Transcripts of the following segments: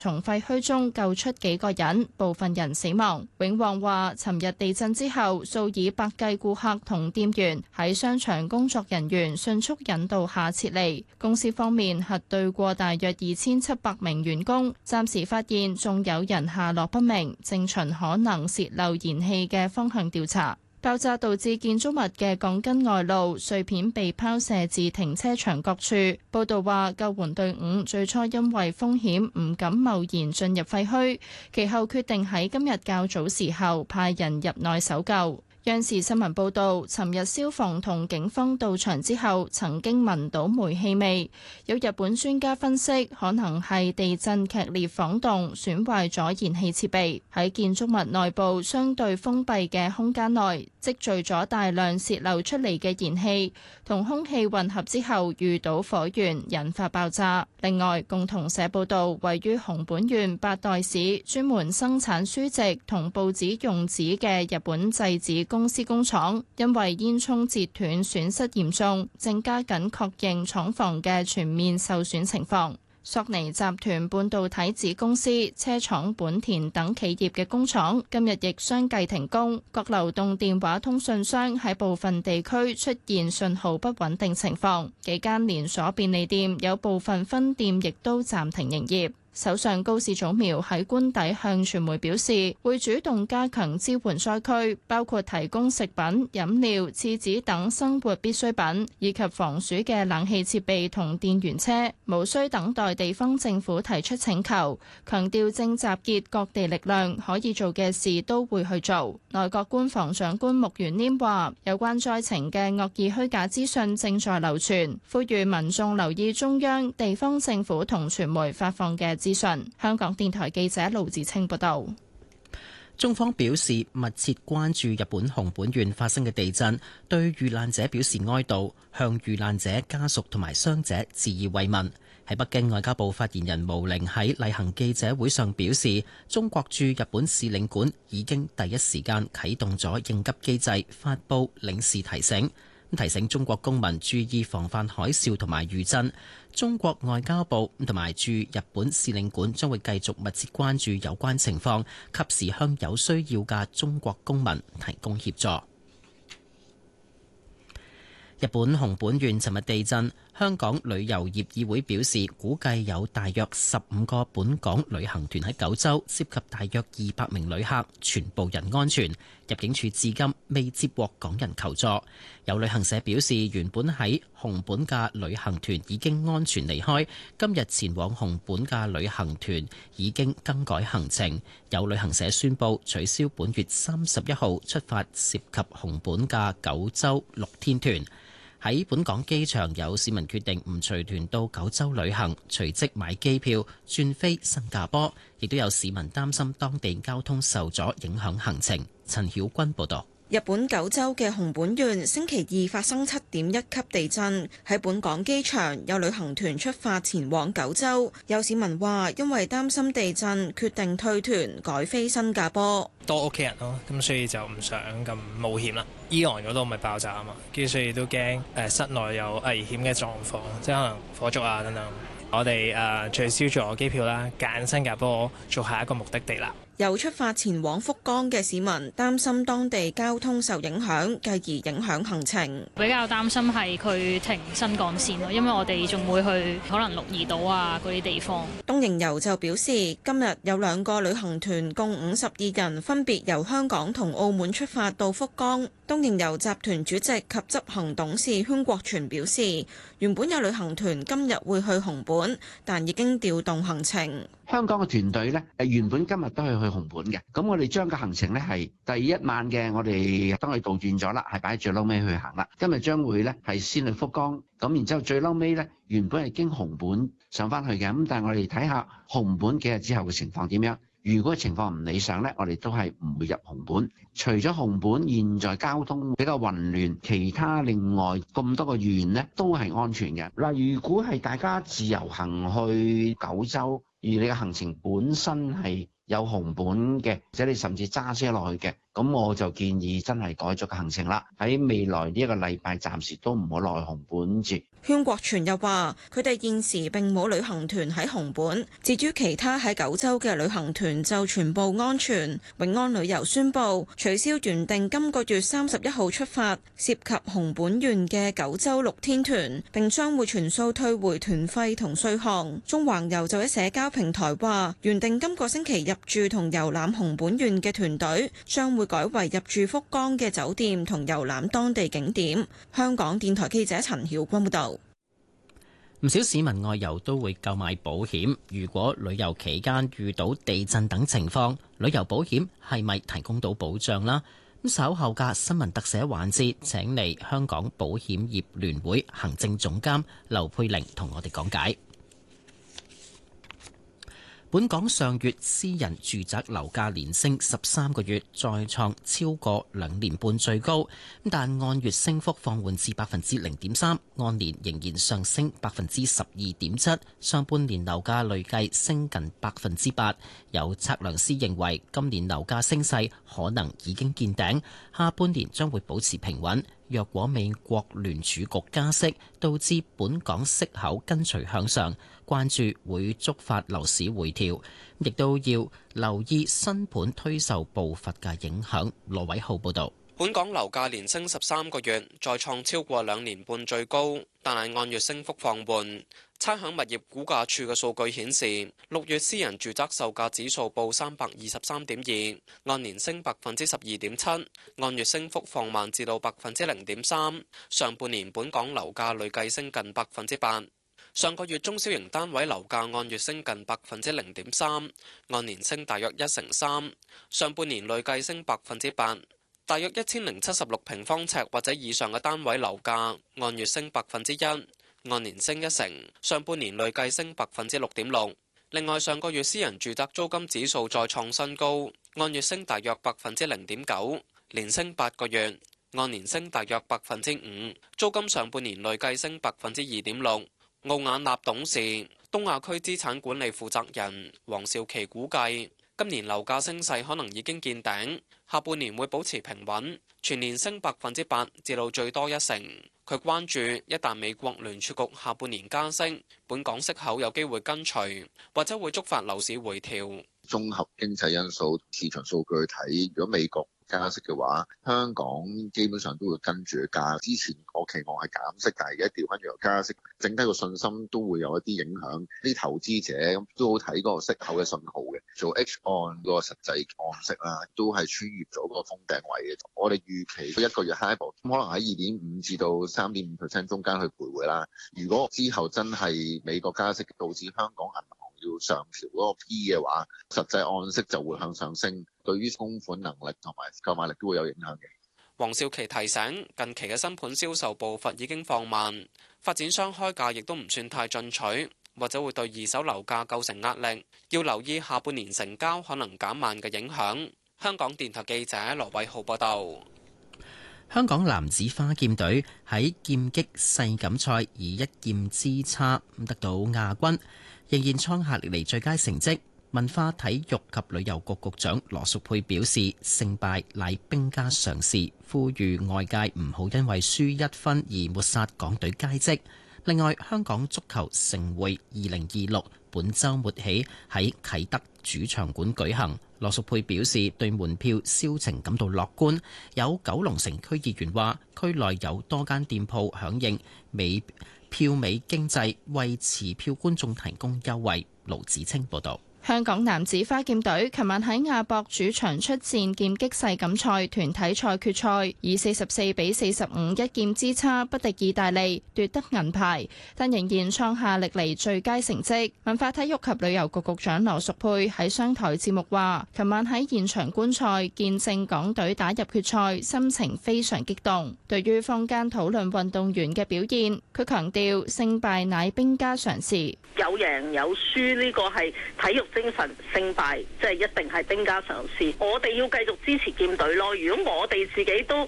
從廢墟中救出幾個人，部分人死亡。永旺話，尋日地震之後，數以百計顧客同店員喺商場工作人員迅速引導下撤離。公司方面核對過大約2700名員工，暫時發現仲有人下落不明，正循可能洩漏燃氣嘅方向調查。爆炸導致建築物嘅鋼筋外露，碎片被拋射至停車場各處。報道話，救援隊伍最初因為風險唔敢貿然進入廢墟，其後決定喺今日較早時候派人入內搜救。央視新聞報導，尋日消防同警方到場之後，曾經聞到煤氣味。有日本專家分析，可能係地震劇烈晃動，損壞咗燃氣設備。喺建築物內部相對封閉嘅空間內，積聚咗大量洩漏出嚟嘅燃氣，同空氣混合之後遇到火源，引發爆炸。另外，共同社報導，位於熊本縣八代市，專門生產書籍同報紙用紙嘅日本製紙公司工廠，因為煙囪截斷損失嚴重，正加緊確認廠房嘅全面受損情況。索尼集團半導體子公司、車廠本田等企業嘅工廠今日亦相繼停工，各流動電話通訊商喺部分地區出現信號不穩定情況，幾間連鎖便利店有部分分店亦都暫停營業。首相高市早苗喺官邸向傳媒表示，會主動加強支援災區，包括提供食品、飲料、廁紙等生活必需品，以及防暑嘅冷氣設備同電源車，無需等待地方政府提出請求。強調正集結各地力量，可以做嘅事都會去做。內閣官房長官穆元稔話，有關災情嘅惡意虛假資訊正在流傳，呼籲民眾留意中央、地方政府同傳媒發放嘅資訊。香港電台記者盧志清報道。 中方表示密切關注日本熊本縣發生嘅地震，對遇難者表示哀悼，向遇難者家屬同埋傷者致以慰問。喺北京，外交部發言人毛寧喺例行記者會上表示，中國駐日本使領館已經第一時間啟動咗應急機制，發佈領事提醒，提醒中國公民注意防範海嘯同埋餘震。中國外交部同埋駐日本使領館將會繼續密切關注有關情況，及時向有需要嘅中國公民提供協助。日本熊本縣尋日地震，香港旅遊業議會表示，估計有大約15個本港旅行團喺九州，涉及大約200名旅客，全部人安全。入境處至今未接獲港人求助。有旅行社表示，原本喺熊本嘅旅行團已經安全離開，今日前往熊本嘅旅行團已經更改行程。有旅行社宣布取消本月31號出發涉及熊本嘅九州6天團。喺本港機場，有市民決定唔隨團到九州旅行，隨即買機票轉飛新加坡。亦都有市民擔心當地交通受阻，影響行程。陳曉君報導。 日本九州嘅熊本縣星期二發生7.1級地震，喺本港機場有旅行團出發前往九州，有市民話因為擔心地震，決定退團改飛新加坡。 多屋企人咯，咁所以就唔想咁冒險啦。伊朗嗰度咪爆炸啊嘛，跟住所以都驚室內有危險嘅狀況，即係可能火燭啊等等。我哋取消咗機票啦，揀新加坡做下一個目的地啦。 有出發前往福岡嘅市民擔心當地交通受影響，繼而影響行程。 比較擔心係佢停新幹線咯，因為我哋仲會去可能鹿兒島啊嗰啲地方。 東瀛遊就表示，今日有2個旅行團共52人，分別由香港同澳門出發到福岡。東瀛遊集團主席及執行董事禤國全表示，原本有旅行團今日會去熊本，但已經調動行程。 香港嘅團隊呢，原本今日都係去熊本嘅，咁我哋將個行程呢係第一晚嘅，我哋當佢倒轉咗啦，係擺喺最撈尾去行啦。今日將會呢係先去福岡，咁然之後最撈尾呢，原本係經熊本上返去嘅，咁但係我哋睇下熊本幾日之後嘅情況點樣。如果情況唔理想呢，我哋都係唔會入熊本。除咗熊本現在交通比較混亂，其他另外咁多個縣呢都係安全嘅。嗱，如果係大家自由行去九州，而你嘅行程本身係有熊本嘅，或者你甚至揸車落去嘅，咁我就建議真係改咗個行程啦。喺未來呢一個禮拜，暫時都唔好落去熊本住。 禤國全又話：佢哋現時並冇旅行團喺紅本，至於其他喺九州嘅旅行團就全部安全。永安旅遊宣布取消原定今個月31號出發涉及紅本縣嘅九州6天團，並將會全數退回團費同稅項。中環遊就喺社交平台話，原定今個星期入住同遊覽紅本縣嘅團隊將會改為入住福岡嘅酒店同遊覽當地景點。香港電台記者陳曉君報道。 唔少市民外遊都會購買保險，如果旅遊期間遇到地震等情況，旅遊保險係咪提供到保障啦？咁稍後嘅新聞特寫環節，請嚟香港保險業聯會行政總監劉佩玲同我哋講解。本港上月私人住宅樓價連升13個月，再創超過2年半最高，但按月升幅放緩至0.3%，按年仍然上升12.7%。上半年樓價累計升近8%。有測量師認為今年樓價升勢可能已經見頂，下半年將會保持平穩。若果美國聯儲局加息，導致本港息口跟隨向上，關注會觸發樓市回調，亦都要留意新盤推售步伐嘅影響。羅偉浩報導。 本港樓價連升13個月，再創超過2年半最高，但係按月升幅放緩。差餉物業估價署嘅數據顯示，6月私人住宅售價指數報323.2，按年升12.7%，按月升幅放慢至到0.3%。上半年本港樓價累計升近8%。上個月中小型單位樓價按月升近0.3%，按年升大約1成3。上半年累計升8%。大約1076平方尺或者以上嘅單位樓價按月升1%，按年升1成。上半年累計升6.6%。另外，上個月私人住宅租金指數再創新高，按月升大約0.9%，連升8個月，按年升大約5%。租金上半年累計升2.6%。奧雅納董事、東亞區資產管理負責人黃少琪估計，今年樓價升勢可能已經見頂，下半年會保持平穩，全年升8%至到最多1成。佢關注一旦美國聯儲局下半年加息，本港息口有機會跟隨，或者會觸發樓市回調。 綜合經濟因素、市場數據睇，如果美國加息嘅話，香港基本上都會跟住加。之前我期望係減息，但係而家調翻轉頭加息，整體個信心都會有一啲影響。啲投資者都好睇嗰個息口嘅信號嘅，做 H 按嗰個實際按息啦，都係穿越咗個封頂位嘅。我哋預期一個月 HIBOR 可能喺2.5至到3.5% 中間去徘徊啦。如果之後真係美國加息，導致香港銀行要上調嗰個 P 嘅話，實際按息就會向上升，對於供款能力同埋購買力都會有影響嘅。 黃少琪提醒，近期嘅新盤銷售步伐已經放慢，發展商開價亦都唔算太進取，或者會對二手樓價構成壓力，要留意下半年成交可能減慢嘅影響。香港電台記者羅偉浩報道。 香港男子花劍隊喺劍擊世錦賽以1劍之差得到亞軍，仍然創下歷嚟最佳成績。文化體育及旅遊局局長羅淑佩表示，勝敗乃兵家常事，呼籲外界唔好因為輸1分而抹殺港隊佳績。另外，香港足球盛會2026本週末起喺啟德主場館舉行。羅淑佩表示對門票銷情感到樂觀。有九龍城區議員話，區內有多間店鋪響應票尾經濟，為持票觀眾提供優惠。盧子清報導。 香港男子花劍隊琴晚喺亞博主場出戰劍擊世錦賽團體賽決賽，以44比45一劍之差不敵意大利，奪得銀牌，但仍然創下歷嚟最佳成績。文化體育及旅遊局局長羅淑佩喺商台節目話，琴晚喺現場觀賽，見證港隊打入決賽，心情非常激動。對於坊間討論運動員嘅表現，佢強調勝敗乃兵家常事， 有贏有輸呢個係體育精神，勝敗即係一定係兵家常事。我哋要繼續支持劍隊咯。如果我哋自己都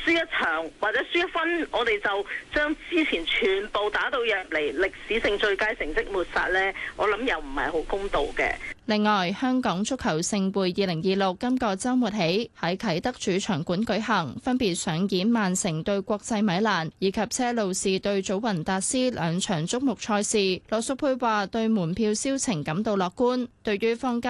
輸一場或者輸一分，我哋就將之前全部打到入嚟歷史性最佳成績抹殺呢，我諗又唔係好公道嘅。 另外，香港足球盛會2026今個週末起喺啟德主場館舉行，分別上演曼城對國際米蘭以及車路士對祖雲達斯兩場矚目賽事。羅淑佩話對門票銷情感到樂觀，對於坊間